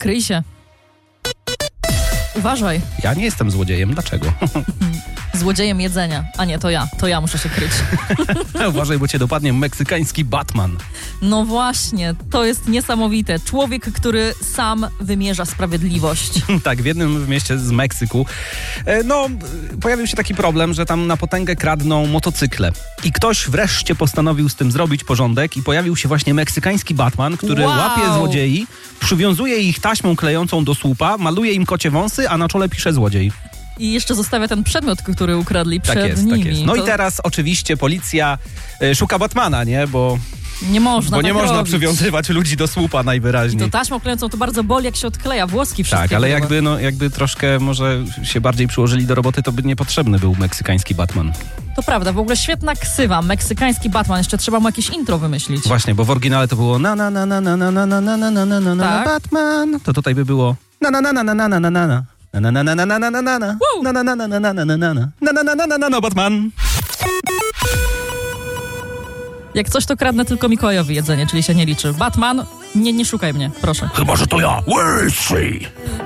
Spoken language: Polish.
kryj się. Uważaj. Ja nie jestem złodziejem. Dlaczego? Złodziejem jedzenia. A nie, to ja muszę się kryć. Uważaj, bo cię dopadnie meksykański Batman. No właśnie, to jest niesamowite. Człowiek, który sam wymierza sprawiedliwość. Tak, w jednym mieście z Meksyku pojawił się taki problem, że tam na potęgę kradną motocykle. I ktoś wreszcie postanowił z tym zrobić porządek i pojawił się właśnie meksykański Batman, który łapie złodziei, przywiązuje ich taśmą klejącą do słupa, maluje im kocie wąsy, a na czole pisze złodziej. I jeszcze zostawia ten przedmiot, który ukradli przed nimi. Tak jest. No i teraz oczywiście policja szuka Batmana, nie? Bo nie można można przywiązywać ludzi do słupa najwyraźniej. I to taśmą klejącą to bardzo boli, jak się odkleja, włoski wszystkie. Tak, ale jakby troszkę może się bardziej przyłożyli do roboty, to by niepotrzebny był meksykański Batman. To prawda, w ogóle świetna ksywa, meksykański Batman, jeszcze trzeba mu jakieś intro wymyślić. Właśnie, bo w oryginale to było Batman, to tutaj by było Batman. Jak coś, to kradnę tylko Mikołajowi jedzenie, czyli się nie liczy. Batman, nie szukaj mnie, proszę. Chyba że to ja, Łysy.